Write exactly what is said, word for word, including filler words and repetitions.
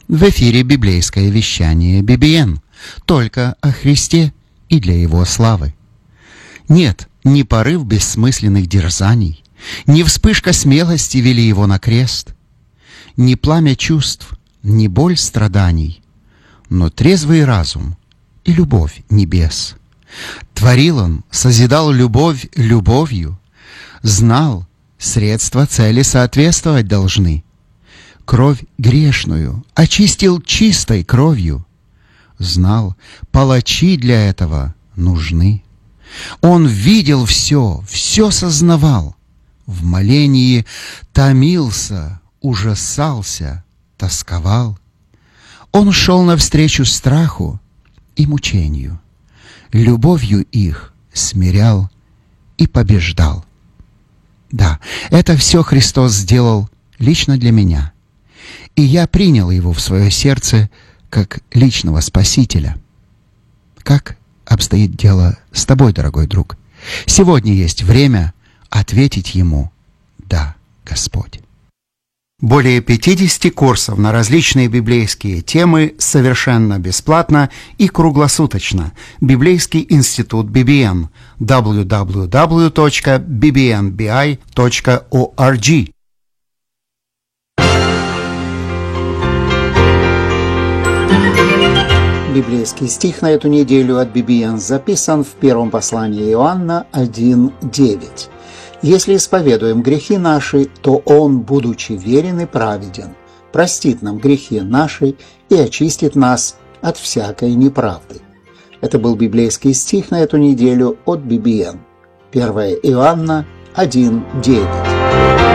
В эфире библейское вещание би би эн. Только о Христе и для Его славы. Нет, не порыв бессмысленных дерзаний, не вспышка смелости вели Его на крест, не пламя чувств, не боль страданий, но трезвый разум и любовь небес. Творил Он, созидал любовь любовью, знал, средства цели соответствовать должны. Кровь грешную очистил чистой кровью. Знал, палачи для этого нужны. Он видел все, все сознавал. В молении томился, ужасался, тосковал. Он шел навстречу страху и мучению. Любовью их смирял и побеждал. Да, это все Христос сделал лично для меня. И я принял Его в свое сердце как личного Спасителя. Как обстоит дело с тобой, дорогой друг? Сегодня есть время ответить Ему: «Да, Господь». Более пятидесяти курсов на различные библейские темы совершенно бесплатно и круглосуточно. Библейский институт би би эн. дабл ю дабл ю дабл ю точка би би эн би ай точка орг. Библейский стих на эту неделю от би би эн записан в первом послании Иоанна один девять. «Если исповедуем грехи наши, то Он, будучи верен и праведен, простит нам грехи наши и очистит нас от всякой неправды». Это был библейский стих на эту неделю от би би эн. первое Иоанна один девять.